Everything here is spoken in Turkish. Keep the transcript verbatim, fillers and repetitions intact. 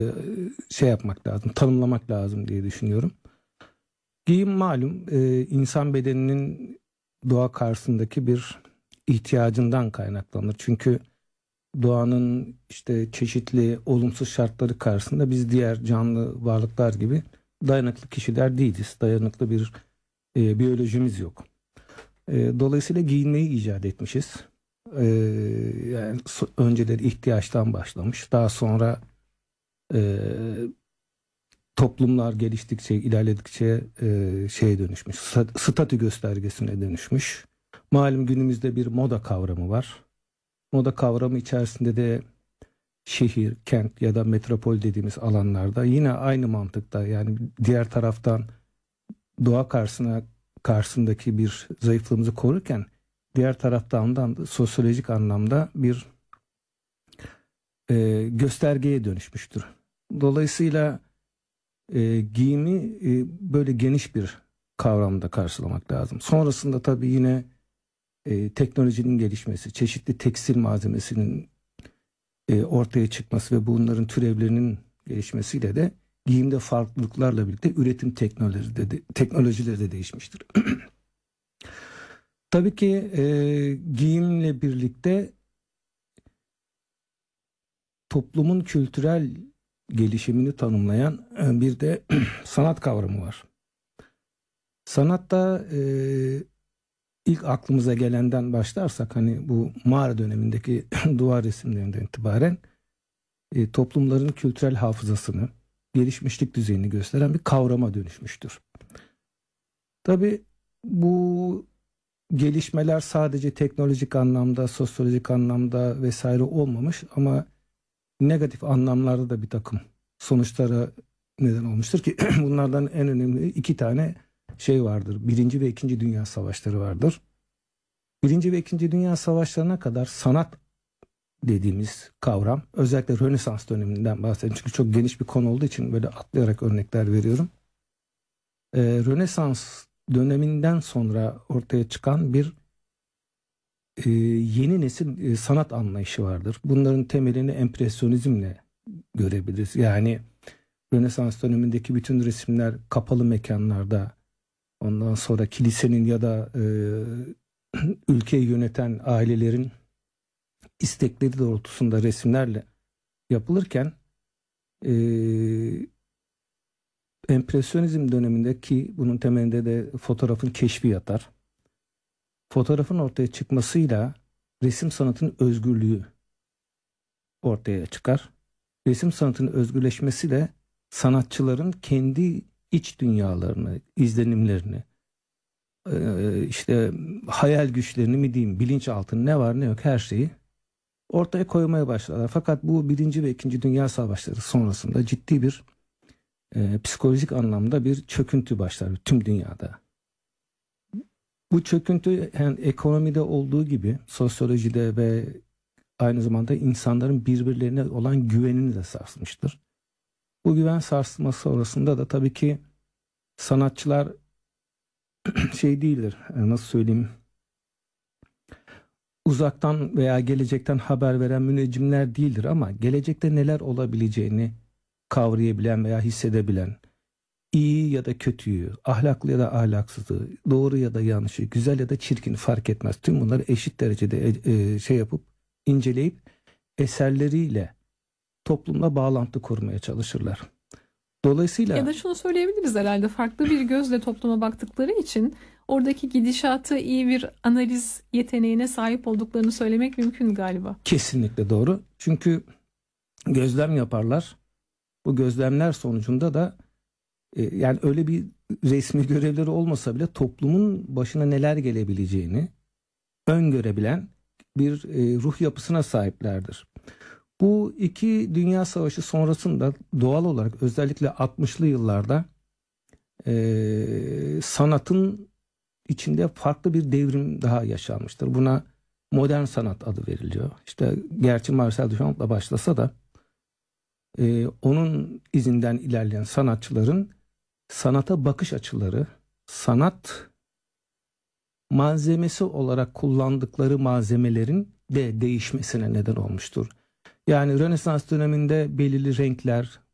şey yapmak lazım, tanımlamak lazım diye düşünüyorum. Giyim malum e, insan bedeninin doğa karşısındaki bir ihtiyacından kaynaklanır. Çünkü doğanın işte çeşitli olumsuz şartları karşısında biz diğer canlı varlıklar gibi dayanıklı kişiler değiliz. Dayanıklı bir e, biyolojimiz yok. E, dolayısıyla giyinmeyi icat etmişiz. E, yani önceleri ihtiyaçtan başlamış. Daha sonra e, toplumlar geliştikçe, ilerledikçe e, şeye dönüşmüş. Statü göstergesine dönüşmüş. Malum günümüzde bir moda kavramı var. Moda kavramı içerisinde de şehir, kent ya da metropol dediğimiz alanlarda yine aynı mantıkta, yani diğer taraftan doğa karşısına karşısındaki bir zayıflığımızı korurken diğer taraftan da sosyolojik anlamda bir e, göstergeye dönüşmüştür. Dolayısıyla e, giyimi e, böyle geniş bir kavramda karşılamak lazım. Sonrasında tabii yine e, teknolojinin gelişmesi, çeşitli tekstil malzemesinin e, ortaya çıkması ve bunların türevlerinin gelişmesiyle de giyimde farklılıklarla birlikte üretim teknolojileri de, teknolojileri de değişmiştir. Tabii ki e, giyimle birlikte toplumun kültürel gelişimini tanımlayan e, bir de sanat kavramı var. Sanatta e, ilk aklımıza gelenden başlarsak, hani bu mağara dönemindeki duvar resimlerinden itibaren e, toplumların kültürel hafızasını, gelişmişlik düzeyini gösteren bir kavrama dönüşmüştür. Tabii bu gelişmeler sadece teknolojik anlamda, sosyolojik anlamda vesaire olmamış ama negatif anlamlarda da bir takım sonuçlara neden olmuştur ki bunlardan en önemli iki tane şey vardır. Birinci ve ikinci Dünya Savaşları vardır. Birinci ve ikinci Dünya Savaşlarına kadar sanat dediğimiz kavram, özellikle Rönesans döneminden bahsediyorum. Çünkü çok geniş bir konu olduğu için böyle atlayarak örnekler veriyorum. Ee, Rönesans döneminden sonra ortaya çıkan bir e, yeni nesil e, sanat anlayışı vardır. Bunların temelini empresyonizmle görebiliriz. Yani Rönesans dönemindeki bütün resimler kapalı mekanlarda, ondan sonra kilisenin ya da e, ülkeyi yöneten ailelerin istekleri doğrultusunda resimlerle yapılırken e, empresyonizm dönemindeki bunun temelinde de fotoğrafın keşfi yatar. Fotoğrafın ortaya çıkmasıyla resim sanatının özgürlüğü ortaya çıkar. Resim sanatının özgürleşmesiyle sanatçıların kendi iç dünyalarını, izlenimlerini, işte hayal güçlerini mi diyeyim, bilinçaltını, ne var ne yok her şeyi ortaya koymaya başladılar. Fakat bu birinci ve ikinci Dünya Savaşları sonrasında ciddi bir e, psikolojik anlamda bir çöküntü başlar tüm dünyada. Bu çöküntü yani ekonomide olduğu gibi sosyolojide ve aynı zamanda insanların birbirlerine olan güvenini de sarsmıştır. Bu güven sarsılması sonrasında da tabii ki sanatçılar şey değildir, nasıl söyleyeyim, uzaktan veya gelecekten haber veren müneccimler değildir ama gelecekte neler olabileceğini kavrayabilen veya hissedebilen, iyi ya da kötüyü, ahlaklı ya da ahlaksızı, doğru ya da yanlışı, güzel ya da çirkin fark etmez. Tüm bunları eşit derecede e, şey yapıp inceleyip eserleriyle toplumla bağlantı kurmaya çalışırlar. Dolayısıyla ya da şunu söyleyebiliriz herhalde, farklı bir gözle topluma baktıkları için oradaki gidişatı iyi bir analiz yeteneğine sahip olduklarını söylemek mümkün galiba. Kesinlikle doğru. Çünkü gözlem yaparlar. Bu gözlemler sonucunda da e, yani öyle bir resmi görevleri olmasa bile toplumun başına neler gelebileceğini öngörebilen bir e, ruh yapısına sahiplerdir. Bu iki Dünya Savaşı sonrasında doğal olarak özellikle altmışlı yıllarda e, sanatın içinde farklı bir devrim daha yaşanmıştır. Buna modern sanat adı veriliyor. İşte gerçi Marcel Duchamp'la başlasa da e, onun izinden ilerleyen sanatçıların sanata bakış açıları, sanat malzemesi olarak kullandıkları malzemelerin de değişmesine neden olmuştur. Yani Rönesans döneminde belirli renkler,